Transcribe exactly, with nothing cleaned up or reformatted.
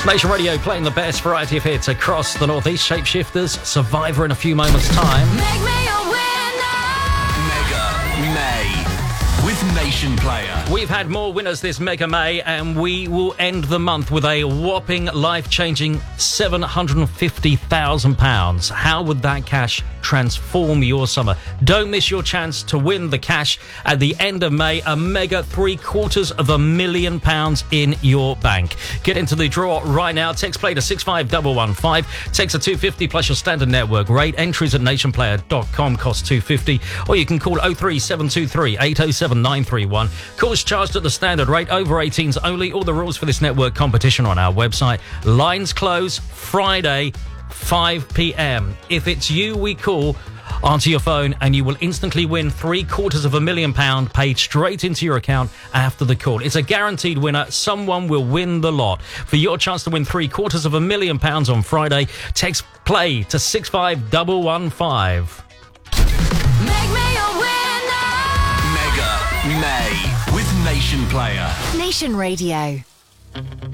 Nation Radio playing the best variety of hits across the Northeast. Shapeshifters, Survivor in a few moments' time. Make me a winner. Mega May with Nation Player. We've had more winners this Mega May, and we will end the month with a whopping, life-changing seven hundred fifty thousand pounds. How would that cash transform your summer? Don't miss your chance to win the cash at the end of May, a mega three-quarters of a million pounds in your bank. Get into the draw right now. Text play to six five one one five. Text a two fifty plus your standard network rate. Entries at nation player dot com cost two fifty, or you can call oh three seven two three eight oh seven nine three one. Calls charged at the standard rate, over eighteens only. All the rules for this network competition on our website. Lines close Friday, five p.m. If it's you we call, answer your phone and you will instantly win three quarters of a million pound paid straight into your account after the call. It's a guaranteed winner. Someone will win the lot. For your chance to win three quarters of a million pounds on Friday, text play to six five one one five. Make me a winner. Mega May with Nation Player. Nation Radio.